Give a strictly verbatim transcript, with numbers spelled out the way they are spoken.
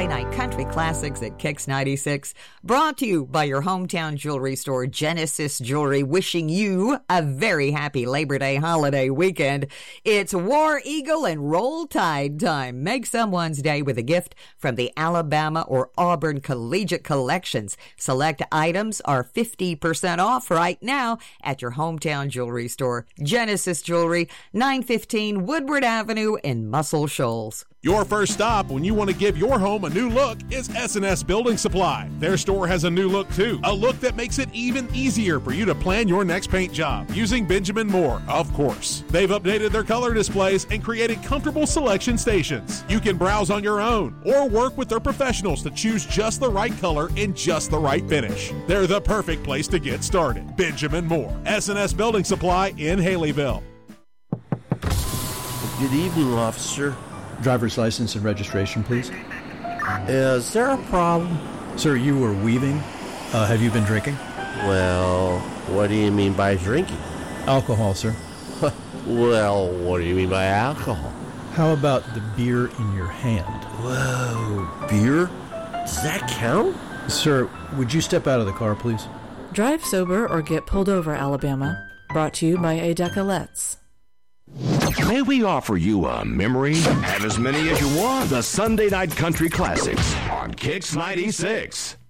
Sunday Night Country Classics at Kicks ninety-six, brought to you by your hometown jewelry store, Genesis Jewelry, wishing you a very happy Labor Day holiday weekend. It's War Eagle and Roll Tide time. Make someone's day with a gift from the Alabama or Auburn Collegiate Collections. Select items are fifty percent off right now at your hometown jewelry store, Genesis Jewelry, nine fifteen Woodward Avenue in Muscle Shoals. Your first stop when you want to give your home a new look is S and S Building Supply. Their store has a new look too, a look that makes it even easier for you to plan your next paint job using Benjamin Moore, of course. They've updated their color displays and created comfortable selection stations. You can browse on your own or work with their professionals to choose just the right color and just the right finish. They're the perfect place to get started. Benjamin Moore, S and S Building Supply in Haleyville. Good evening, officer. Driver's license and registration, please. Is there a problem? Sir, you were weaving. Uh, have you been drinking? Well, what do you mean by drinking? Alcohol, sir. Well, what do you mean by alcohol? How about the beer in your hand? Whoa, beer? Does that count? Sir, would you step out of the car, please? Drive sober or get pulled over, Alabama. Brought to you by Adecalettes. May we offer you a memory? Have as many as you want. The Sunday Night Country Classics on Kicks ninety-six.